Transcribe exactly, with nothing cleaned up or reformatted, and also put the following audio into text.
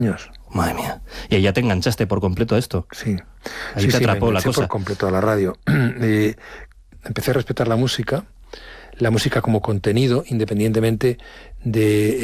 años. Madre mía. Y ahí ya te enganchaste por completo a esto. Sí. Ahí sí, te sí, atrapó me la enganché cosa. por completo a la radio. Eh, empecé a respetar la música, la música como contenido, independientemente de